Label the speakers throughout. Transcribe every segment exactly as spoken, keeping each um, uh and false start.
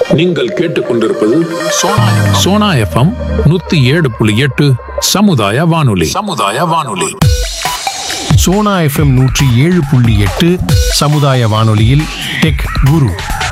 Speaker 1: நீங்கள் கேட்டுக்கொண்டிருப்பது சோனா சோனா எஃப்எம் நூத்தி ஏழு புள்ளி எட்டு சமுதாய வானொலி சமுதாய வானொலி
Speaker 2: சோனா எஃப்எம் நூற்றி ஏழு புள்ளி எட்டு சமுதாய வானொலியில் டெக் குரு.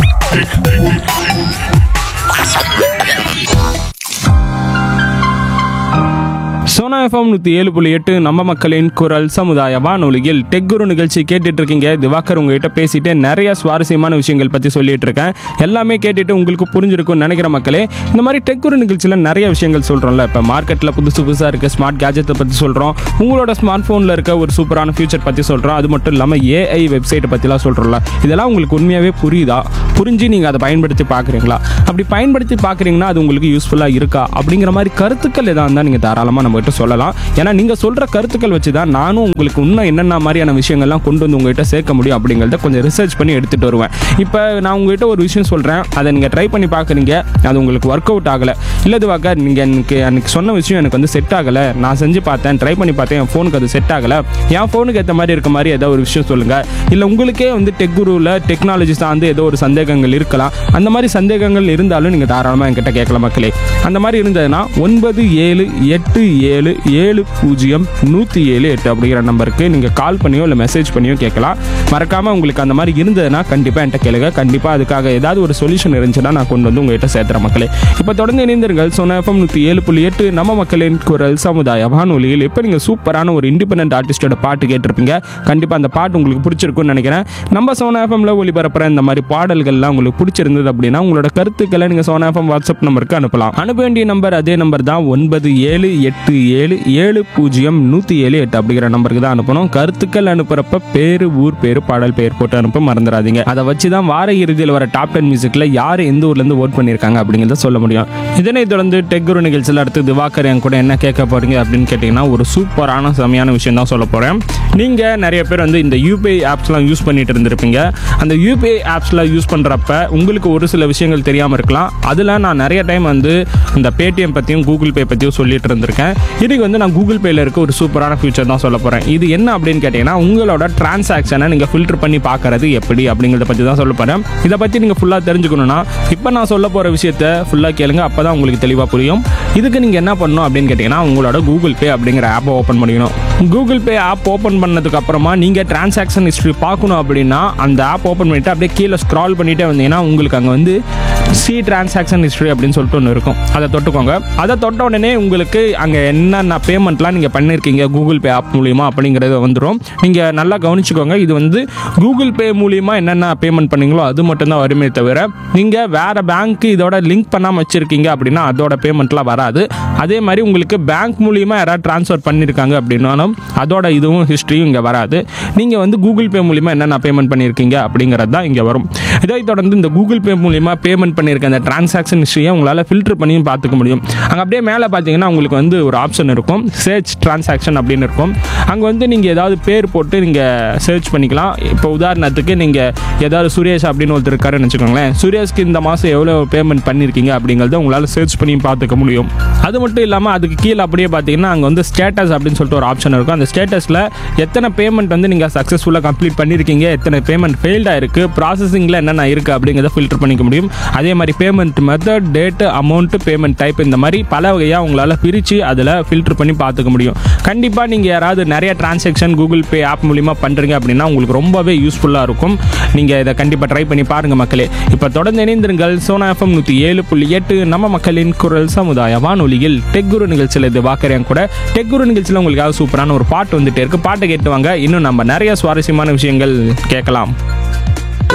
Speaker 3: சோனா எஃப்எம் நூற்றி ஏழு புள்ளி எட்டு நம்ம மக்களின் குரல் சமுதாய வானொலியில் டெக் குரு நிகழ்ச்சி கேட்டுட்டு இருக்கீங்க. திவாகர் உங்ககிட்ட பேசிட்டு நிறைய சுவாரஸ்யமான விஷயங்கள் பற்றி சொல்லிட்டு இருக்கேன். எல்லாமே கேட்டுட்டு உங்களுக்கு புரிஞ்சிருக்கும்னு நினைக்கிற மக்களே, இந்த மாதிரி டெக் குரு நிகழ்ச்சியில் நிறைய விஷயங்கள் சொல்கிறோம்ல. இப்போ மார்க்கெட்டில் புதுசு புதுசாக இருக்க ஸ்மார்ட் கேஜெட்டை பற்றி சொல்கிறோம், உங்களோட ஸ்மார்ட் ஃபோனில் இருக்க ஒரு சூப்பரான ஃபியூச்சர் பற்றி சொல்கிறோம். அது மட்டும் இல்லாமல் ஏஐ வெப்சைட்டை பற்றிலாம் சொல்கிறோம்ல. இதெல்லாம் உங்களுக்கு உண்மையாகவே புரியுதா? புரிஞ்சு நீங்கள் அதை பயன்படுத்தி பார்க்குறீங்களா? அப்படி பயன்படுத்தி பார்க்குறீங்கன்னா அது உங்களுக்கு யூஸ்ஃபுல்லாக இருக்கா அப்படிங்கிற மாதிரி கருத்துக்கள் எதாக இருந்தால் நீங்கள் தாராளமாக நம்ம சொல்லலாம். ஏன்னா நீங்க சொல்ற கருத்துக்கள் வச்சு தான் நானும் உங்களுக்கு இன்னும் என்னென்ன மாதிரியான விஷயங்கள்லாம் கொண்டு வந்து உங்ககிட்ட சேர்க்க முடியும் அப்படிங்கிறத கொஞ்சம் ரிசர்ச் பண்ணி எடுத்துட்டு வருவேன். இப்போ நான் உங்ககிட்ட ஒரு விஷயம் சொல்றேன், அதை நீங்க ட்ரை பண்ணி பார்க்குறீங்க, அது உங்களுக்கு ஒர்க் அவுட் ஆகலை, இல்லதுவாக்க நீங்க எனக்கு எனக்கு சொன்ன விஷயம் எனக்கு வந்து செட் ஆகலை, நான் செஞ்சு பார்த்தேன், ட்ரை பண்ணி பார்த்தேன், என் ஃபோனுக்கு அது செட் ஆகலை, என் ஃபோனுக்கு ஏற்ற மாதிரி இருக்க மாதிரி ஏதோ ஒரு விஷயம் சொல்லுங்க. இல்லை உங்களுக்கே வந்து டெக் குருவில் டெக்னாலஜி சார்ந்து ஏதோ ஒரு சந்தேகங்கள் இருக்கலாம். அந்த மாதிரி சந்தேகங்கள் இருந்தாலும் நீங்கள் தாராளமாக என்கிட்ட கேட்கலாம் மக்களே. அந்த மாதிரி இருந்ததுன்னா ஒன்பது ஏழு எட்டு ஏழு ஏழு பூஜ்ஜியம் நூற்றி ஏழு எட்டு அப்படிங்கிற நம்பருக்கு நீங்கள் கால் பண்ணியோ இல்லை மெசேஜ் பண்ணியோ கேட்கலாம். மறக்காமல் உங்களுக்கு அந்த மாதிரி இருந்ததுன்னா கண்டிப்பாக என்கிட்ட கேளுங்க. கண்டிப்பாக அதுக்காக ஏதாவது ஒரு சொல்யூஷன் இருந்துச்சுன்னா நான் கொண்டு வந்து உங்கள்கிட்ட சேர்த்துறேன் மக்களே. இப்போ தொடர்ந்து இணைந்தீர்கள் சோனா எஃப்எம் நூற்றி ஏழு புள்ளி எட்டு நம்ம மக்களின் குரல் சமுதாய வானொலியில். இப்போ நீங்கள் சூப்பரான ஒரு இண்டிபெண்டன்ட் ஆர்டிஸ்டோட பாட்டு கேட்டிருப்பீங்க. கண்டிப்பாக அந்த பாட்டு உங்களுக்கு பிடிச்சிருக்குன்னு நினைக்கிறேன். நம்ம சோனா எஃப்எம்ல ஒளிபரப்புற இந்த மாதிரி பாடல்கள்லாம் உங்களுக்கு பிடிச்சிருந்தது அப்படின்னா உங்களோட கருத்துக்களை நீங்கள் சோனா எஃப்எம் வாட்ஸ்அப் நம்பருக்கு அனுப்பலாம். அனுப்ப வேண்டிய நம்பர் அதே நம்பர் தான், ஒன்பது ஏழு எட்டு ஏழு ஏழு பூஜ்ஜியம் நூற்றி ஏழு எட்டு அப்படிங்கிற நம்பருக்கு தான் அனுப்பணும். கருத்துக்கள் அனுப்புறப்ப பேரு, ஊர் பேரு, பாடல் பேர் போட்டு அனுப்ப மறந்துடாதீங்க. அதை வச்சு தான் வார இறுதியில் வர டாப் டென் மியூசிக்ல யார் எந்த ஊர்ல இருந்து ஓட் பண்ணியிருக்காங்க அப்படிங்கிறத சொல்ல முடியும். இதனை தொடர்ந்து டெக் குரு நிகழ்ச்சியில் அடுத்து திவாகர் என் கூட என்ன கேட்க போறீங்க அப்படின்னு கேட்டீங்கன்னா ஒரு சூப்பரான செமையான விஷயம் தான் சொல்ல போறேன். நீங்க நிறைய பேர் வந்து இந்த யூபிஐ ஆப்ஸ்லாம் யூஸ் பண்ணிட்டு இருந்திருப்பீங்க. அந்த யூபிஐ ஆப்ஸ்லாம் யூஸ் பண்றப்ப உங்களுக்கு ஒரு சில விஷயங்கள் தெரியாம இருக்கலாம். அதுல நான் நிறைய டைம் வந்து இந்த பேடிஎம் பத்தியும் கூகுள் பே பத்தியும் சொல்லிட்டு இருந்திருக்கேன். இதுக்கு வந்து நான் கூகுள் பேல இருக்க ஒரு சூப்பரான ஃபியூச்சர் தான் சொல்ல போறேன். இது என்ன அப்படின்னு கேட்டீங்கன்னா உங்களோட டிரான்சாக்ஷனை நீங்க ஃபில்டர் பண்ணி பார்க்கறது எப்படி அப்படிங்கிறத பத்தி தான் சொல்ல போறேன். இதை பத்தி நீங்க ஃபுல்லா தெரிஞ்சுக்கணும்னா இப்போ நான் சொல்ல போற விஷயத்த ஃபுல்லா கேளுங்க, அப்பதான் உங்களுக்கு தெளிவா புரியும். இதுக்கு நீங்க என்ன பண்ணணும் அப்படின்னு கேட்டீங்கன்னா உங்களோட கூகுள் பே அப்படிங்கிற ஆப்பை ஓப்பன் பண்ணிக்கணும். கூகுள் பே ஆப் ஓப்பன் பண்ணதுக்கு அப்புறமா நீங்க டிரான்சாக்ஷன் ஹிஸ்டரி பார்க்கணும் அப்படின்னா அந்த ஆப் ஓப்பன் பண்ணிட்டு அப்படியே கீழே ஸ்க்ரால் பண்ணிட்டே வந்தீங்கன்னா உங்களுக்கு அங்கே வந்து சி டிரான்சாக்ஷன் ஹிஸ்டரி அப்படின்னு சொல்லிட்டு ஒன்று இருக்கும். அதை தொட்டுக்கோங்க. அதை தொட்ட உடனே உங்களுக்கு அங்கே என்னென்ன பேமெண்ட்லாம் நீங்கள் பண்ணியிருக்கீங்க கூகுள் பே ஆப் மூலியமா அப்படிங்கிறது வந்துடும். நீங்கள் நல்லா கவனிச்சுக்கோங்க. இது வந்து கூகுள் பே மூலியமா என்னென்ன பேமெண்ட் பண்ணீங்களோ அது மட்டும்தான் வருமே தவிர நீங்கள் வேற பேங்க்கு இதோட லிங்க் பண்ணாமல் வச்சிருக்கீங்க அப்படின்னா அதோட பேமெண்ட்லாம் வராது. அதே மாதிரி உங்களுக்கு பேங்க் மூலியமா யாராவது ட்ரான்ஸ்ஃபர் பண்ணியிருக்காங்க அப்படின்னாலும் அதோட இதுவும் ஹிஸ்ட்ரியும் இங்கே வராது. நீங்கள் வந்து கூகுள் பே மூலியமா என்னென்ன பேமெண்ட் பண்ணியிருக்கீங்க அப்படிங்கிறது தான் இங்கே வரும். இதை தொடர்ந்து இந்த கூகுள் பே மூலியமா பேமெண்ட் பண்ணியிருக்க அந்த டிரான்சாக்ஷன் ஹிஸ்ட்ரியை உங்களால் ஃபில்டர் பண்ணியும் பார்த்துக்க முடியும். அங்கே அப்படியே மேலே பார்த்தீங்கன்னா உங்களுக்கு வந்து ஒரு ஆப்ஷன் இருக்கும், சர்ச் டிரான்சாக்ஷன் அப்படின்னு இருக்கும். அங்கே வந்து நீங்கள் ஏதாவது பேர் போட்டு நீங்கள் சர்ச் பண்ணிக்கலாம். இப்போ உதாரணத்துக்கு நீங்கள் ஏதாவது சுரேஷ் அப்படின்னு ஒருத்தர் இருக்காருன்னு வச்சுக்கோங்களேன். சுரேஷ்க்கு இந்த மாதம் எவ்வளோ பேமெண்ட் பண்ணியிருக்கீங்க அப்படிங்கிறத உங்களால் சர்ச் பண்ணி பார்த்துக்க முடியும். அது மட்டும் இல்லாமல் அதுக்கு கீழே அப்படியே பார்த்தீங்கன்னா அங்கே வந்து ஸ்டேட்டஸ் அப்படின்னு சொல்லிட்டு ஒரு ஆப்ஷன் இருக்கும். அந்த ஸ்டேட்டஸில் எத்தனை பேமெண்ட் வந்து நீங்கள் சக்ஸஸ்ஃபுல்லாக கம்ப்ளீட் பண்ணியிருக்கீங்க, எத்தனை பேமெண்ட் ஃபெயில்டாக இருக்குது, ப்ராசஸிங்கில் என்னென்ன இருக்குது அப்படிங்கிறத ஃபில்டர் பண்ணிக்க முடியும். அதே மாதிரி payment method, date, amount, payment type இந்த மாதிரி பல வகையாக உங்களால் பிரித்து அதில் ஃபில்டர் பண்ணி பார்த்துக்க முடியும். கண்டிப்பாக நீங்கள் யாராவது நிறைய டிரான்சாக்ஷன் கூகுள் பே ஆப் மூலிமா பண்ணுறீங்க அப்படின்னா உங்களுக்கு ரொம்பவே யூஸ்ஃபுல்லாக இருக்கும். நீங்கள் இதை கண்டிப்பாக ட்ரை பண்ணி பாருங்கள் மக்களே. இப்போ தொடர்ந்து இணைந்திருங்கள் சோனா எஃப்எம் நூற்றி ஏழு புள்ளி எட்டு நம்ம மக்களின் குரல் சமுதாய வானொலியில் டெக் குரு நிகழ்ச்சியில் இது வாக்கறேன் கூட. டெக் குரு நிகழ்ச்சியில் உங்களுக்காக சூப்பரான ஒரு பாட்டு வந்துட்டே இருக்கு. பாட்டை கேட்டு வாங்க. இன்னும் நம்ம நிறைய சுவாரஸ்யமான விஷயங்கள் கேட்கலாம்.